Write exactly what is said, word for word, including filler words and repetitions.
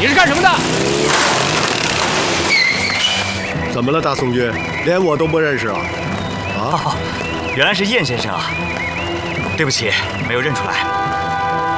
你是干什么的？ 怎么了，大宋军？连我都不认识啊？啊， 哦，原来是燕先生啊！对不起，没有认出来。